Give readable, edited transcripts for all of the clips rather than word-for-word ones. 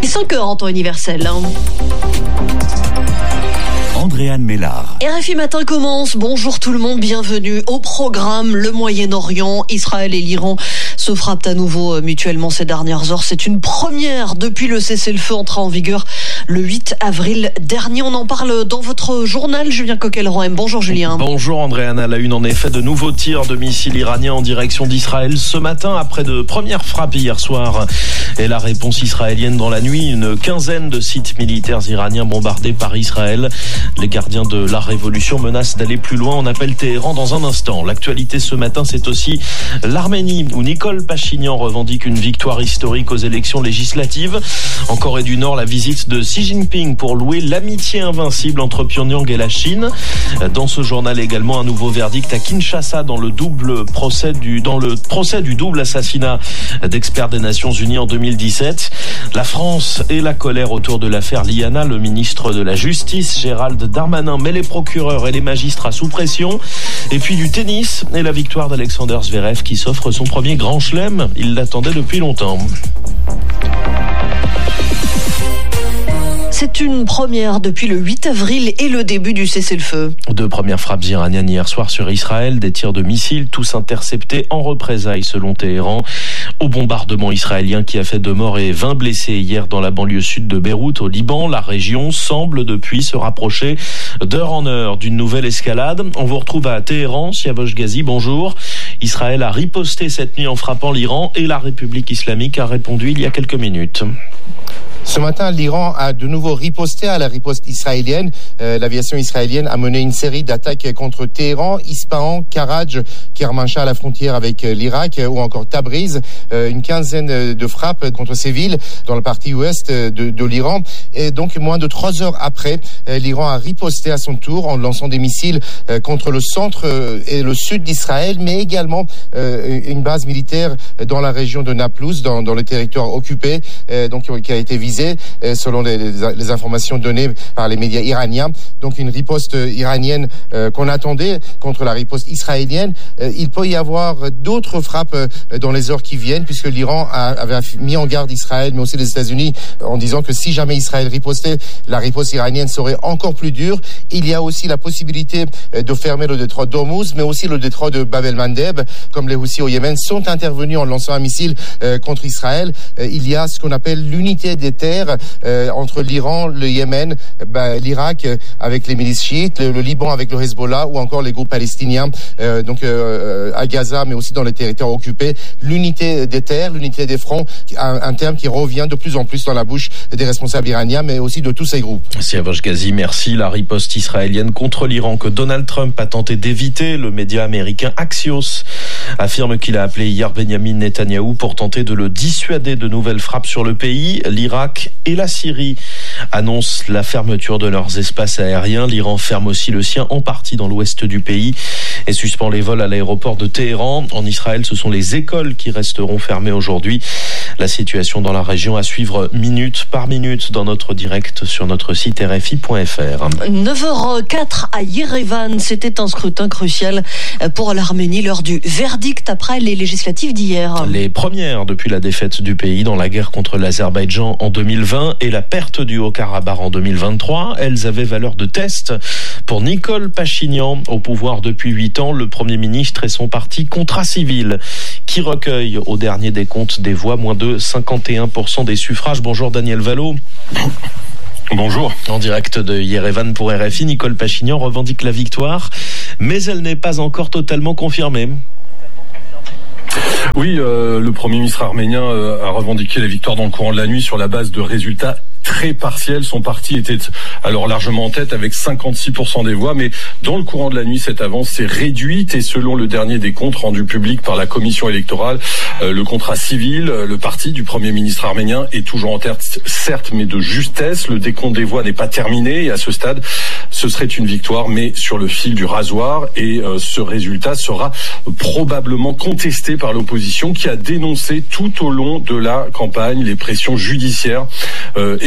5h en temps universel. Andréane Mélard. RFI Matin commence. Bonjour tout le monde, bienvenue au programme. Le Moyen-Orient, Israël et l'Iran se frappent à nouveau mutuellement ces dernières heures. C'est une première depuis le cessez-le-feu entré en vigueur le 8 avril dernier. On en parle dans votre journal, Julien Coquel-Rohem. Bonjour Julien. Bonjour Andréane. À la une, en effet, de nouveaux tirs de missiles iraniens en direction d'Israël ce matin après de premières frappes hier soir. Et la réponse israélienne dans la nuit, une quinzaine de sites militaires iraniens bombardés par Israël. Les gardiens de la révolution menacent d'aller plus loin. On appelle Téhéran dans un instant. L'actualité ce matin, c'est aussi l'Arménie, où Nicole Pachinian revendique une victoire historique aux élections législatives. En Corée du Nord, la visite de Xi Jinping pour louer l'amitié invincible entre Pyongyang et la Chine. Dans ce journal également, un nouveau verdict à Kinshasa dans le procès du double assassinat d'experts des Nations Unies en 2017. La France et la colère autour de l'affaire Liana. Le ministre de la Justice, Gérald Darmanin, met les procureurs et les magistrats sous pression. Et puis du tennis et la victoire d'Alexander Zverev qui s'offre son premier grand chelem. Il l'attendait depuis longtemps. C'est une première depuis le 8 avril et le début du cessez-le-feu. 2 premières frappes iraniennes hier soir sur Israël, des tirs de missiles, tous interceptés en représailles selon Téhéran. Au bombardement israélien qui a fait 2 morts et 20 blessés hier dans la banlieue sud de Beyrouth, au Liban. La région semble depuis se rapprocher d'heure en heure d'une nouvelle escalade. On vous retrouve à Téhéran. Siavosh Ghazi, bonjour. Israël a riposté cette nuit en frappant l'Iran et la République islamique a répondu il y a quelques minutes. Ce matin, l'Iran a de nouveau riposté à la riposte israélienne. L'aviation israélienne a mené une série d'attaques contre Téhéran, Ispahan, Karaj, Kermanshah à la frontière avec l'Irak, ou encore Tabriz. Une quinzaine de frappes contre ces villes dans la partie ouest de l'Iran. Et donc, moins de 3 heures après, l'Iran a riposté à son tour en lançant des missiles contre le centre et le sud d'Israël, mais également une base militaire dans la région de Naplouse, dans le territoire occupé, donc qui a été visée selon les informations données par les médias iraniens. Donc une riposte iranienne qu'on attendait contre la riposte israélienne. Il peut y avoir d'autres frappes dans les heures qui viennent, puisque l'Iran avait mis en garde Israël, mais aussi les États-Unis, en disant que si jamais Israël ripostait, la riposte iranienne serait encore plus dure. Il y a aussi la possibilité de fermer le détroit d'Ormuz, mais aussi le détroit de Bab el-Mandeb, comme les Houthis au Yémen sont intervenus en lançant un missile contre Israël. Il y a ce qu'on appelle l'unité des terres entre l'Iran, le Yémen, l'Irak avec les milices chiites, le Liban avec le Hezbollah ou encore les groupes palestiniens à Gaza, mais aussi dans les territoires occupés. L'unité des terres, l'unité des fronts, un terme qui revient de plus en plus dans la bouche des responsables iraniens, mais aussi de tous ces groupes. Siavosh Ghazi, merci. La riposte israélienne contre l'Iran que Donald Trump a tenté d'éviter. Le média américain Axios affirme qu'il a appelé hier Benyamin Netanyahou pour tenter de le dissuader de nouvelles frappes sur le pays. L'Irak et la Syrie annoncent la fermeture de leurs espaces aériens. L'Iran ferme aussi le sien en partie dans l'ouest du pays et suspend les vols à l'aéroport de Téhéran. En Israël, ce sont les écoles qui resteront fermées aujourd'hui. La situation dans la région à suivre minute par minute dans notre direct sur notre site rfi.fr. 9h04 à Yerevan, c'était un scrutin crucial pour l'Arménie lors du verdict après les législatives d'hier. Les premières depuis la défaite du pays dans la guerre contre l'Azerbaïdjan en 2020 et la perte du Haut-Karabakh en 2023. Elles avaient valeur de test pour Nicole Pachinian, au pouvoir depuis 8 ans. Le Premier ministre et son parti Contrat Civil, qui recueille au dernier décompte des voix moins de 51% des suffrages. Bonjour Daniel Valo. Bonjour. En direct de Yerevan pour RFI, Nicole Pachinian revendique la victoire, mais elle n'est pas encore totalement confirmée. Oui, le Premier ministre arménien a revendiqué la victoire dans le courant de la nuit sur la base de résultats très partiel. Son parti était alors largement en tête avec 56% des voix, mais dans le courant de la nuit, cette avance s'est réduite et selon le dernier décompte rendu public par la commission électorale, le contrat civil, le parti du Premier ministre arménien est toujours en tête, certes, mais de justesse. Le décompte des voix n'est pas terminé et à ce stade, ce serait une victoire, mais sur le fil du rasoir, et ce résultat sera probablement contesté par l'opposition qui a dénoncé tout au long de la campagne les pressions judiciaires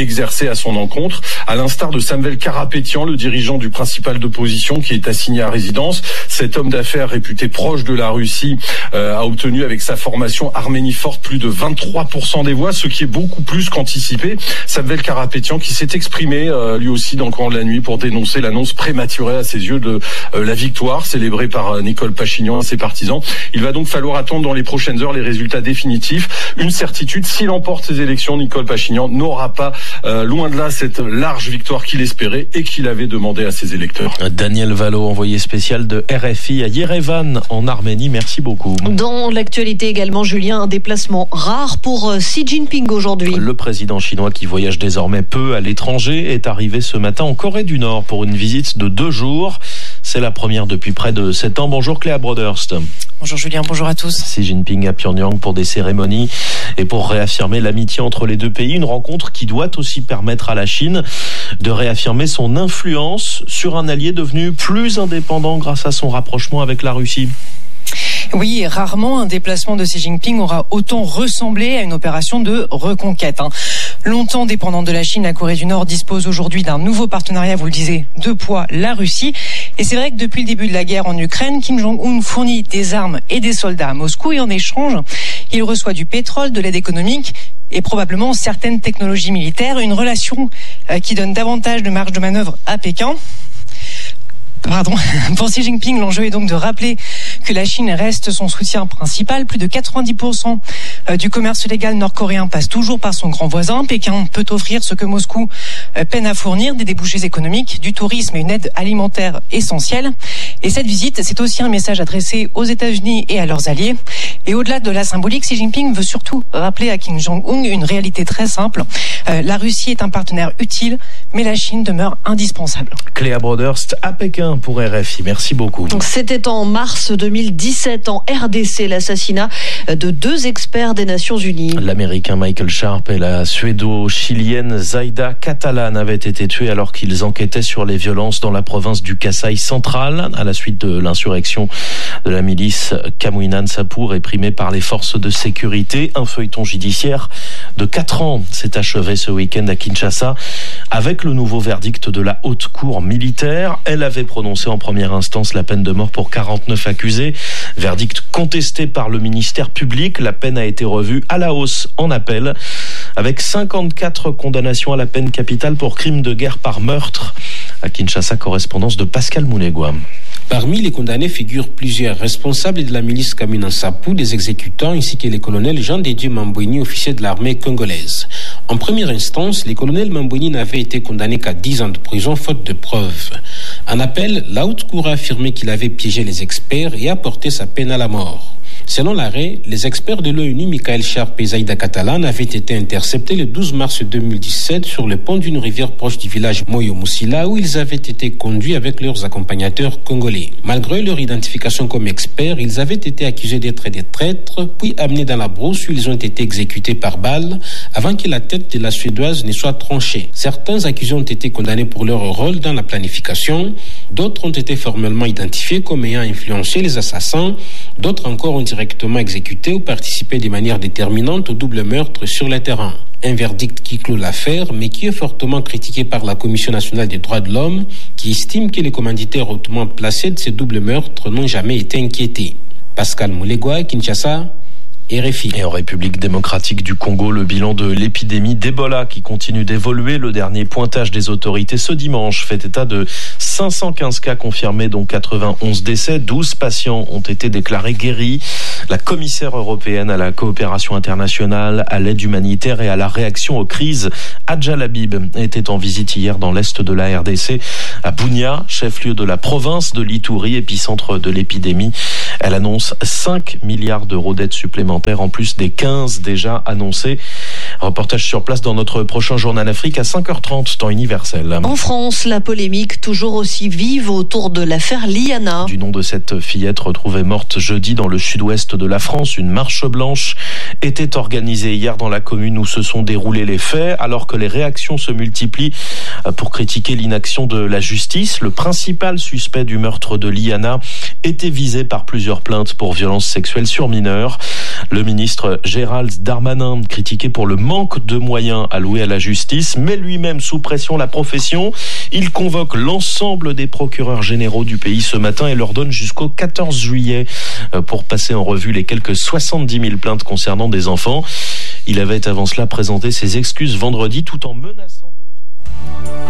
exercées à son encontre, à l'instar de Samvel Karapetian, le dirigeant du principal d'opposition qui est assigné à résidence. Cet homme d'affaires réputé proche de la Russie a obtenu avec sa formation Arménie forte plus de 23% des voix, ce qui est beaucoup plus qu'anticipé. Samvel Karapetian qui s'est exprimé lui aussi dans le courant de la nuit pour dénoncer l'annonce prématurée à ses yeux de la victoire célébrée par Nicole Pachinian et ses partisans. Il va donc falloir attendre dans les prochaines heures les résultats définitifs. Une certitude, s'il emporte ces élections, Nicole Pachinian n'aura pas, loin de là, cette large victoire qu'il espérait et qu'il avait demandé à ses électeurs. Daniel Valo, envoyé spécial de RFI à Yerevan en Arménie, merci beaucoup. Dans l'actualité également, Julien, un déplacement rare pour Xi Jinping aujourd'hui. Le président chinois qui voyage désormais peu à l'étranger est arrivé ce matin en Corée du Nord pour une visite de 2 jours. C'est la première depuis près de 7 ans. Bonjour Cléa Broderst. Bonjour Julien, bonjour à tous. Xi Jinping à Pyongyang pour des cérémonies et pour réaffirmer l'amitié entre les deux pays. Une rencontre qui doit aussi permettre à la Chine de réaffirmer son influence sur un allié devenu plus indépendant grâce à son rapprochement avec la Russie. Oui, rarement un déplacement de Xi Jinping aura autant ressemblé à une opération de reconquête. Longtemps dépendante de la Chine, la Corée du Nord dispose aujourd'hui d'un nouveau partenariat, vous le disiez, de poids, la Russie. Et c'est vrai que depuis le début de la guerre en Ukraine, Kim Jong-un fournit des armes et des soldats à Moscou et en échange, il reçoit du pétrole, de l'aide économique et probablement certaines technologies militaires, une relation qui donne davantage de marge de manœuvre à Pékin. Pour Xi Jinping, l'enjeu est donc de rappeler que la Chine reste son soutien principal. Plus de 90% du commerce légal nord-coréen passe toujours par son grand voisin. Pékin peut offrir ce que Moscou peine à fournir, des débouchés économiques, du tourisme et une aide alimentaire essentielle. Et cette visite, c'est aussi un message adressé aux États-Unis et à leurs alliés. Et au-delà de la symbolique, Xi Jinping veut surtout rappeler à Kim Jong-un une réalité très simple. La Russie est un partenaire utile, mais la Chine demeure indispensable. Cléa Broderst à Pékin pour RFI. Merci beaucoup. C'était en mars 2017 en RDC, l'assassinat de 2 experts des Nations Unies. L'Américain Michael Sharp et la Suédo-Chilienne Zaida Catalan avaient été tués alors qu'ils enquêtaient sur les violences dans la province du Kasaï central à la suite de l'insurrection de la milice Kamwinan Sapu réprimée par les forces de sécurité. Un feuilleton judiciaire de 4 ans s'est achevé ce week-end à Kinshasa avec le nouveau verdict de la haute cour militaire. Elle avait prononcé en première instance la peine de mort pour 49 accusés. Verdict contesté par le ministère public. La peine a été revue à la hausse en appel avec 54 condamnations à la peine capitale pour crimes de guerre par meurtre. À Kinshasa, correspondance de Pascal Mounegua. Parmi les condamnés figurent plusieurs responsables de la milice Kamwinan Sapu, des exécutants ainsi que les colonels Jean de Dieu Mambweni, officier de l'armée congolaise. En première instance, les colonels Mambweni n'avaient été condamnés qu'à 10 ans de prison faute de preuves. En appel, la haute cour a affirmé qu'il avait piégé les experts et a porté sa peine à la mort. Selon l'arrêt, les experts de l'ONU, Michael Sharp et Zaida Catalan, avaient été interceptés le 12 mars 2017 sur le pont d'une rivière proche du village Moyo-Moussila où ils avaient été conduits avec leurs accompagnateurs congolais. Malgré leur identification comme experts, ils avaient été accusés d'être des traîtres, puis amenés dans la brousse où ils ont été exécutés par balle avant que la tête de la Suédoise ne soit tranchée. Certains accusés ont été condamnés pour leur rôle dans la planification, d'autres ont été formellement identifiés comme ayant influencé les assassins, d'autres encore ont directement exécuté ou participé de manière déterminante au double meurtre sur le terrain. Un verdict qui clôt l'affaire, mais qui est fortement critiqué par la Commission nationale des droits de l'homme, qui estime que les commanditaires hautement placés de ces doubles meurtres n'ont jamais été inquiétés. Pascal Mounegua, Kinshasa, RFI. Et en République démocratique du Congo, le bilan de l'épidémie d'Ebola qui continue d'évoluer. Le dernier pointage des autorités ce dimanche fait état de 515 cas confirmés, dont 91 décès. 12 patients ont été déclarés guéris. La commissaire européenne à la coopération internationale, à l'aide humanitaire et à la réaction aux crises, Adja Labib, était en visite hier dans l'est de la RDC, à Bunia, chef-lieu de la province de l'Ituri, épicentre de l'épidémie. Elle annonce 5 milliards d'euros d'aide supplémentaire en plus des 15 déjà annoncés. Reportage sur place dans notre prochain journal Afrique à 5h30, temps universel. En France, la polémique toujours aussi vive autour de l'affaire Liana. Du nom de cette fillette retrouvée morte jeudi dans le sud-ouest de la France, une marche blanche était organisée hier dans la commune où se sont déroulés les faits, alors que les réactions se multiplient pour critiquer l'inaction de la justice. Le principal suspect du meurtre de Liana était visé par plusieurs plaintes pour violences sexuelles sur mineurs. Le ministre Gérald Darmanin, critiqué pour le manque manque de moyens alloués à la justice, met lui-même sous pression la profession. Il convoque l'ensemble des procureurs généraux du pays ce matin et leur donne jusqu'au 14 juillet pour passer en revue les quelques 70 000 plaintes concernant des enfants. Il avait avant cela présenté ses excuses vendredi tout en menaçant